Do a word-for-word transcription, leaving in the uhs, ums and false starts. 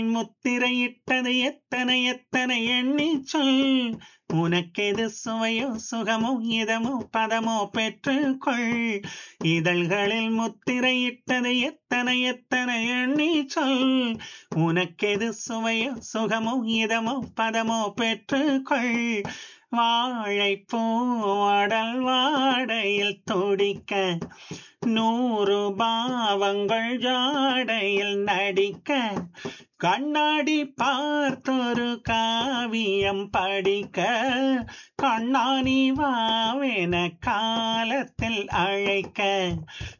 முத்திரையிட்டது எத்தனை எத்தனை எண்ணி சொல். உனக்கெது சுவையோ சுகமோ இதமோ பதமோ பெற்றுக்கொள். இதழ்களில் முத்திரையிட்டது எத்தனை எத்தனை எண்ணி சொல். உனக்கெது சுவையோ சுகமோ இதமோ பதமோ பெற்றுக்கொள். வாழைப்பூவடல் வாடையில் துடிக்க நூறு பாவங்கள் ஜாடையில் நடிக்க. கண்ணாடி பார்த்தொரு காவியம் படிக்க. கண்ணாணி வாவென காலத்தில் அழைக்க.